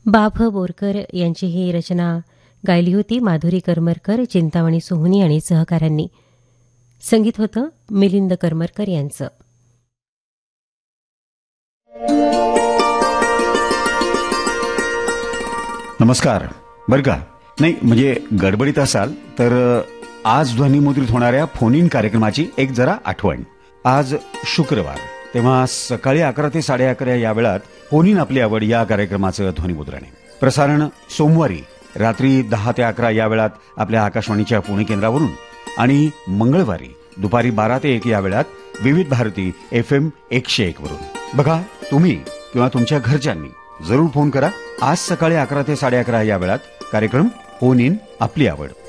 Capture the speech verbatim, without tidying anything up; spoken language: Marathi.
बाभ बोरकर यांची ही रचना गायली होती माधुरी करमरकर, चिंतामणी सोहनी आणि सहकाऱ्यांनी. संगीत होतं मिलिंद करमरकर यांचं. नमस्कार. बरं का, नाही म्हणजे गडबडीत असाल तर आज ध्वनिमुद्रित होणाऱ्या फोन इन कार्यक्रमाची एक जरा आठवण. आज शुक्रवार, तेव्हा सकाळी अकरा ते साडे अकरा या वेळात फोन इन आपली आवड या कार्यक्रमाचं ध्वनिमुद्रण आहे. प्रसारण सोमवारी रात्री दहा ते अकरा या वेळात आपल्या आकाशवाणीच्या पुणे केंद्रावरून आणि मंगळवारी दुपारी बारा ते एक या वेळात विविध भारती एफ एम एकशे एक वरून. बघा, तुम्ही किंवा तुमच्या घरच्यांनी जरूर फोन करा. आज सकाळी अकरा ते साडे अकरा या वेळात कार्यक्रम फोन इन आपली आवड.